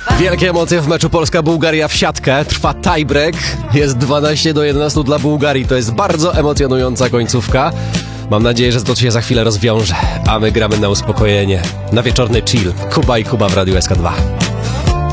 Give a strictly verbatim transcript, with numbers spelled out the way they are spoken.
Wielkie emocje w meczu Polska-Bułgaria w siatkę. Trwa tiebreak. Jest dwanaście do jedenastu dla Bułgarii. To jest bardzo emocjonująca końcówka. Mam nadzieję, że to się za chwilę rozwiąże. A my gramy na uspokojenie. Na wieczorny chill. Kuba i Kuba w Radiu S K dwa.